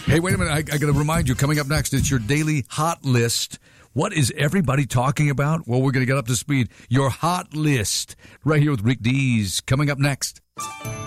Hey, wait a minute. I got to remind you, coming up next, it's your daily hot list. What is everybody talking about? Well, we're going to get up to speed. Your hot list right here with Rick Dees coming up next.